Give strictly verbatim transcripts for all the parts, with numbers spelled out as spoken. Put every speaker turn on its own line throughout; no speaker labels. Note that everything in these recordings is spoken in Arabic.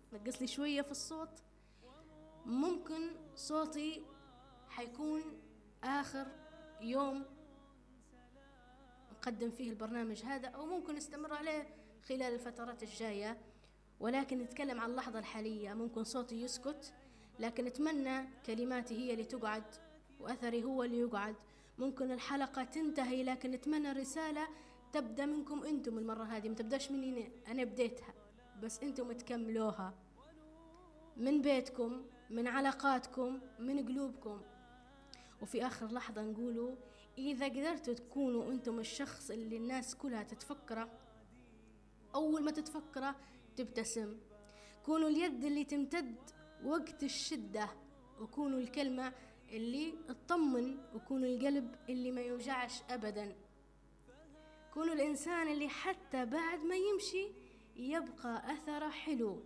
نقص لي شوية في الصوت. ممكن صوتي حيكون آخر يوم نقدم فيه البرنامج هذا، أو ممكن نستمر عليه خلال الفترات الجاية، ولكن نتكلم عن اللحظة الحالية. ممكن صوتي يسكت، لكن أتمنى كلماتي هي اللي تقعد وأثري هو اللي يقعد. ممكن الحلقة تنتهي، لكن أتمنى الرسالة تبدأ منكم أنتم المرة هذه، ما تبدأش مني أنا بديتها، بس أنتم تكملوها من بيتكم، من علاقاتكم، من قلوبكم. وفي آخر لحظة نقولوا إذا قدرتوا تكونوا أنتم الشخص اللي الناس كلها تتفكره، أول ما تتفكره تبتسم. كونوا اليد اللي تمتد وقت الشدة، وكونوا الكلمة اللي تطمن، وكونوا القلب اللي ما يوجعش أبدا. كونوا الإنسان اللي حتى بعد ما يمشي يبقى أثره حلو.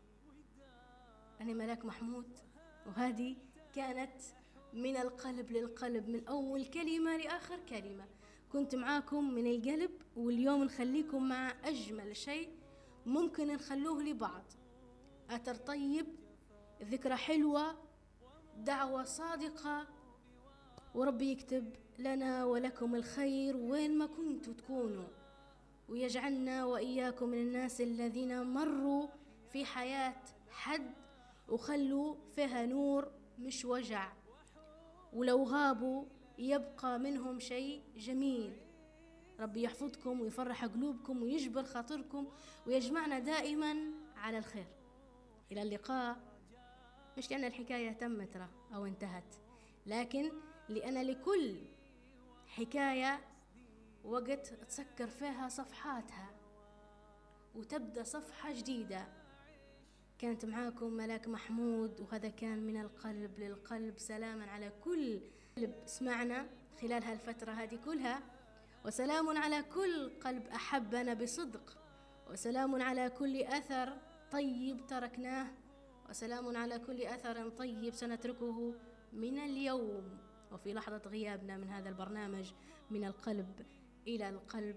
أنا ملاك محمود، وهذه كانت من القلب للقلب، من أول كلمة لآخر كلمة. كنت معاكم من القلب، واليوم نخليكم مع أجمل شيء ممكن نخلوه لبعض. أثر طيب، ذكرى حلوة، دعوة صادقة، وربي يكتب لنا ولكم الخير وين ما كنتوا تكونوا، ويجعلنا وإياكم من الناس الذين مروا في حياة حد وخلوا فيها نور مش وجع، ولو غابوا يبقى منهم شيء جميل. ربي يحفظكم ويفرح قلوبكم ويجبر خاطركم ويجمعنا دائما على الخير. إلى اللقاء. مش لأن الحكاية تمت أو انتهت، لكن لأن لكل حكاية وقت تسكر فيها صفحاتها وتبدأ صفحة جديدة. كانت معاكم ملاك محمود، وهذا كان من القلب للقلب. سلاما على كل قلب سمعنا خلال هالفترة هذه كلها، وسلام على كل قلب أحبنا بصدق، وسلام على كل أثر طيب تركناه، وسلام على كل أثر طيب سنتركه من اليوم وفي لحظة غيابنا من هذا البرنامج. من القلب إلى القلب.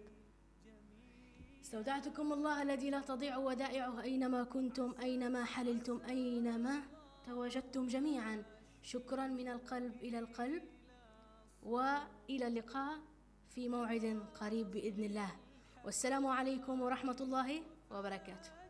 استودعتكم الله الذي لا تضيع ودائعه أينما كنتم، أينما حللتم، أينما تواجدتم جميعا. شكرا من القلب إلى القلب، وإلى اللقاء في موعد قريب بإذن الله. والسلام عليكم ورحمة الله وبركاته.